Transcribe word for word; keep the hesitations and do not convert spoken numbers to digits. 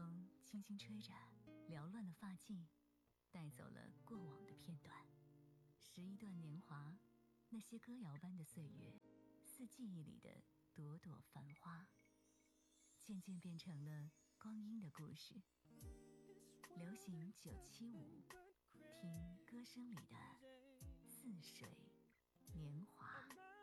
风轻轻吹着，缭乱了发髻，带走了过往的片段。拾一段年华，那些歌谣般的岁月，似记忆里的朵朵繁花，渐渐变成了光阴的故事。流行九七五，听歌声里的似水年华。